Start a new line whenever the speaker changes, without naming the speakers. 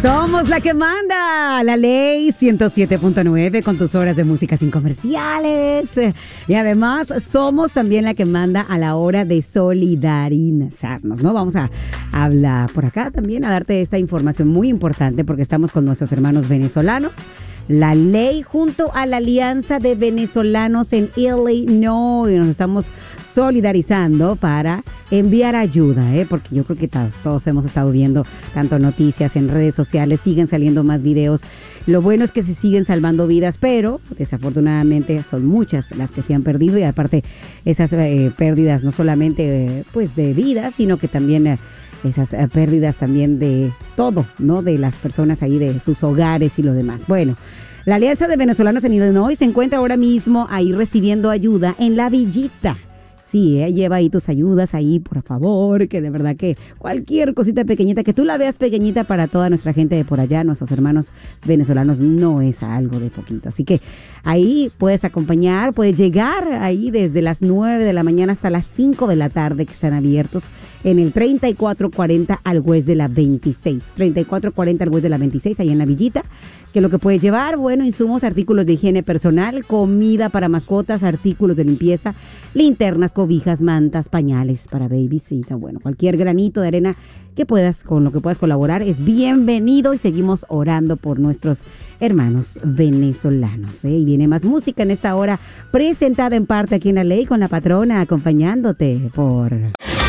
Somos la que manda, la ley 107.9 con tus horas de música sin comerciales. Y además somos también la que manda a la hora de solidarizarnos, ¿no? Vamos a hablar por acá también, a darte esta información muy importante porque estamos con nuestros hermanos venezolanos. La ley junto a la Alianza de Venezolanos en Illinois. Nos estamos solidarizando para enviar ayuda, porque yo creo que todos hemos estado viendo tanto noticias en redes sociales, siguen saliendo más videos. Lo bueno es que se siguen salvando vidas, pero desafortunadamente son muchas las que se han perdido y aparte esas pérdidas no solamente pues de vidas, sino que también esas pérdidas también de todo, ¿no? De las personas ahí, de sus hogares y lo demás. Bueno, la Alianza de Venezolanos en Illinois se encuentra ahora mismo ahí recibiendo ayuda en La Villita. Sí, lleva ahí tus ayudas ahí, por favor, que de verdad que cualquier cosita pequeñita, que tú la veas pequeñita para toda nuestra gente de por allá, nuestros hermanos venezolanos, no es algo de poquito. Así que ahí puedes acompañar, puedes llegar ahí desde las 9 de la mañana hasta las 5 de la tarde, que están abiertos en el 3440 al West de la 26. 3440 al West de la 26, ahí en La Villita. Que lo que puedes llevar, bueno, insumos, artículos de higiene personal, comida para mascotas, artículos de limpieza, linternas, cobijas, mantas, pañales para babycita. Bueno, cualquier granito de arena que puedas, con lo que puedas colaborar, es bienvenido y seguimos orando por nuestros hermanos venezolanos. Y viene más música en esta hora, presentada en parte aquí en La Ley con la patrona, acompañándote por